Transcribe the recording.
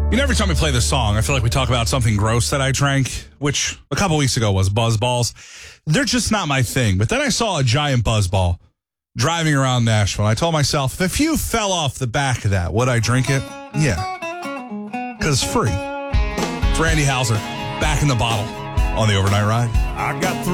You know, every time we play this song, I feel like we talk about something gross that I drank, which a couple weeks ago was Buzz Balls. They're just not my thing. But then I saw a giant Buzz Ball driving around Nashville. I told myself, if you fell off the back of that, would I drink it? Yeah. Because it's free. It's Randy Houser, back in the bottle on the Overnight Ride. I got